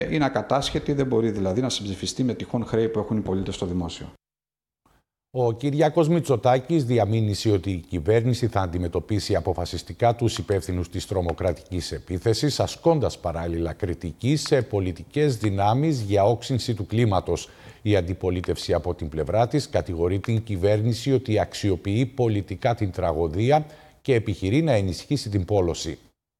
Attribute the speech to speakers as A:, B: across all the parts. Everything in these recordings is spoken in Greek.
A: Είναι ακατάσχετη, δεν μπορεί δηλαδή να συμψηφιστεί με τυχόν χρέη που έχουν οι πολίτες στο δημόσιο.
B: Ο Κυριάκος Μητσοτάκης διαμήνυσε ότι η κυβέρνηση θα αντιμετωπίσει αποφασιστικά τους υπεύθυνους της τρομοκρατικής επίθεσης, ασκώντας παράλληλα κριτική σε πολιτικές δυνάμεις για όξυνση του κλίματος. Η αντιπολίτευση από την πλευρά της κατηγορεί την κυβέρνηση ότι αξιοποιεί πολιτικά την τραγωδία και επιχειρεί να ενισχύσει την πόλωση.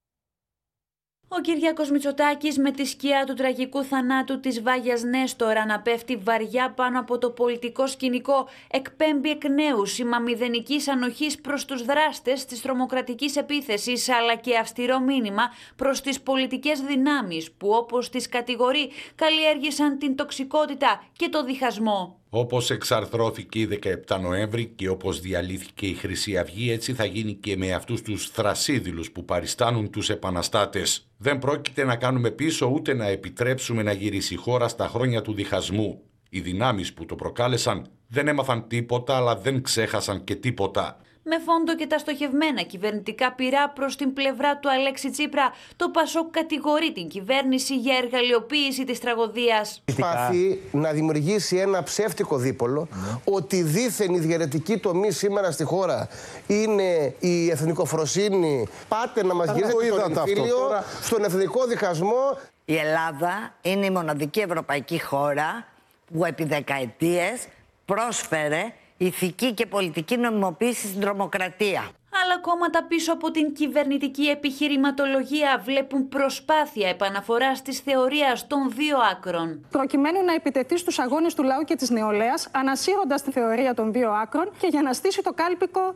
C: Ο Κυριάκος Μητσοτάκης με τη σκιά του τραγικού θανάτου της Βάγιας Νέστορα να πέφτει βαριά πάνω από το πολιτικό σκηνικό, εκπέμπει εκ νέου σήμα μηδενικής ανοχής προς τους δράστες της τρομοκρατικής επίθεσης, αλλά και αυστηρό μήνυμα προς τις πολιτικές δυνάμεις που, όπως τις κατηγορεί, καλλιέργησαν την τοξικότητα και το διχασμό.
D: Όπως εξαρθρώθηκε η 17 Νοέμβρη και όπως διαλύθηκε η Χρυσή Αυγή, έτσι θα γίνει και με αυτούς τους θρασίδηλους που παριστάνουν τους επαναστάτες. Δεν πρόκειται να κάνουμε πίσω ούτε να επιτρέψουμε να γυρίσει η χώρα στα χρόνια του διχασμού. Οι δυνάμεις που το προκάλεσαν δεν έμαθαν τίποτα, αλλά δεν ξέχασαν και τίποτα.
C: Με φόντο και τα στοχευμένα κυβερνητικά πυρά προς την πλευρά του Αλέξη Τσίπρα, το ΠΑΣΟΚ κατηγορεί την κυβέρνηση για εργαλειοποίηση της τραγωδίας.
E: Προσπαθεί να δημιουργήσει ένα ψεύτικο δίπολο, ότι δήθεν η διαιρετική τομή σήμερα στη χώρα είναι η εθνικοφροσύνη. Πάτε να μας γυρίσετε τον εμφύλιο, στον εθνικό διχασμό.
F: Η Ελλάδα είναι η μοναδική ευρωπαϊκή χώρα που επί δεκαετίες πρόσφερε ηθική και πολιτική νομιμοποίηση στην τρομοκρατία.
C: Άλλα κόμματα πίσω από την κυβερνητική επιχειρηματολογία βλέπουν προσπάθεια επαναφοράς της θεωρίας των δύο άκρων.
G: Προκειμένου να επιτεθεί στους αγώνες του λαού και της νεολαίας, ανασύροντας τη θεωρία των δύο άκρων και για να στήσει το κάλπικο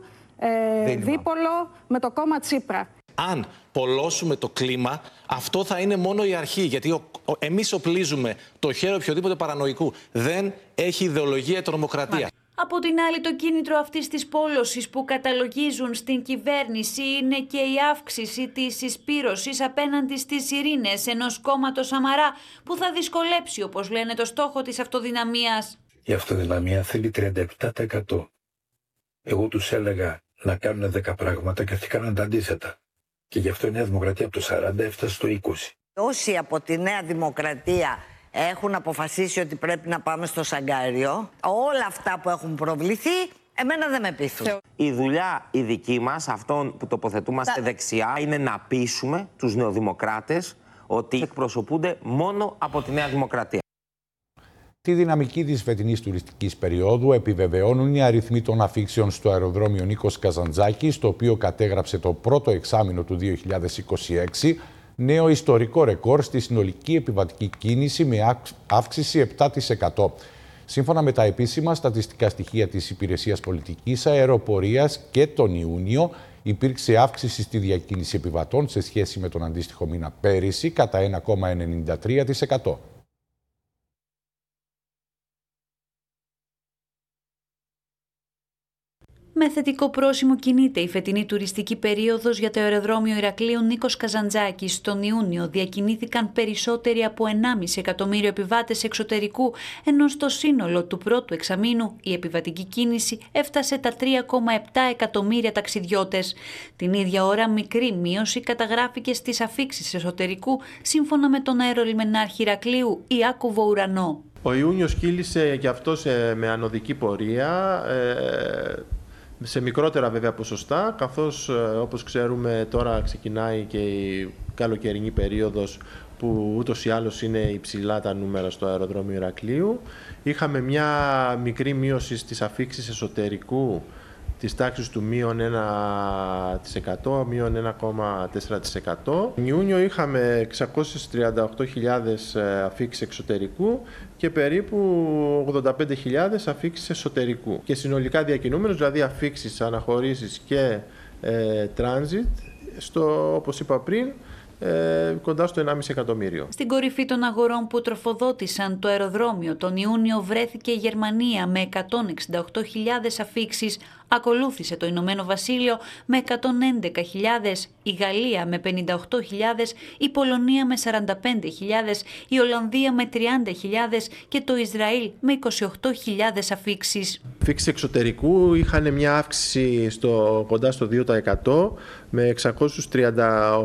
G: δίπολο με το κόμμα Τσίπρα.
H: Αν πολλώσουμε το κλίμα, αυτό θα είναι μόνο η αρχή. Γιατί εμείς οπλίζουμε το χέρι οποιοδήποτε παρανοϊκού. Δεν έχει ιδεολογία η τρομοκρατία.
C: Από την άλλη, το κίνητρο αυτής της πόλωσης που καταλογίζουν στην κυβέρνηση είναι και η αύξηση της συσπήρωσης απέναντι στις ειρήνες ενός κόμματος Σαμαρά που θα δυσκολέψει, όπως λένε, το στόχο της αυτοδυναμίας.
I: Η αυτοδυναμία θέλει 37%. Εγώ τους έλεγα να κάνουν 10 πράγματα και αυτοί κάνουν τα αντίθετα. Και γι' αυτό η Νέα Δημοκρατία από το 40 έφτασε στο 20.
F: Όσοι από τη Νέα Δημοκρατία έχουν αποφασίσει ότι πρέπει να πάμε στο Σαγκάριο, όλα αυτά που έχουν προβληθεί, εμένα δεν με πείθουν.
J: Η δουλειά η δική μας, αυτών που τοποθετούμαστε δεξιά, είναι να πείσουμε τους νεοδημοκράτες ότι εκπροσωπούνται μόνο από τη Νέα Δημοκρατία.
B: Τη δυναμική της φετινής τουριστικής περίοδου επιβεβαιώνουν οι αριθμοί των αφήξεων στο αεροδρόμιο Νίκος Καζαντζάκης, το οποίο κατέγραψε το πρώτο εξάμηνο του 2026, νέο ιστορικό ρεκόρ στη συνολική επιβατική κίνηση με αύξηση 7%. Σύμφωνα με τα επίσημα στατιστικά στοιχεία της Υπηρεσίας Πολιτικής Αεροπορίας, και τον Ιούνιο υπήρξε αύξηση στη διακίνηση επιβατών σε σχέση με τον αντίστοιχο μήνα πέρυσι κατά 1,93%.
C: Με θετικό πρόσημο κινείται η φετινή τουριστική περίοδος για το αεροδρόμιο Ηρακλείου Νίκος Καζαντζάκης. Τον Ιούνιο διακινήθηκαν περισσότεροι από 1,5 εκατομμύριο επιβάτες εξωτερικού, ενώ στο σύνολο του πρώτου εξαμήνου η επιβατική κίνηση έφτασε τα 3,7 εκατομμύρια ταξιδιώτες. Την ίδια ώρα μικρή μείωση καταγράφηκε στις αφήξεις εσωτερικού, σύμφωνα με τον αερολιμενάρχη Ηρακλείου Ιάκωβο Ουρανό.
K: Ο Ιούνιος κύλησε και αυτός με ανωδική πορεία, σε μικρότερα βέβαια ποσοστά, καθώς όπως ξέρουμε τώρα ξεκινάει και η καλοκαιρινή περίοδος που ούτως ή άλλως είναι υψηλά τα νούμερα στο αεροδρόμιο Ηρακλείου. Είχαμε μια μικρή μείωση στις αφήξεις εσωτερικού της τάξης του μείον 1%, μείον 1,4%. Τον Ιούνιο είχαμε 638.000 αφήξεις εξωτερικού και περίπου 85.000 αφήξεις εσωτερικού. Και συνολικά διακινούμενους, δηλαδή αφήξεις, αναχωρήσεις και transit, όπως είπα πριν, κοντά στο 1,5 εκατομμύριο.
C: Στην κορυφή των αγορών που τροφοδότησαν το αεροδρόμιο τον Ιούνιο βρέθηκε η Γερμανία με 168.000 αφήξεις, ακολούθησε το Ηνωμένο Βασίλειο με 111.000, η Γαλλία με 58.000, η Πολωνία με 45.000, η Ολλανδία με 30.000 και το Ισραήλ με 28.000 αφήξεις.
K: Αφήξεις εξωτερικού είχαν μια αύξηση κοντά στο 2% με 638.000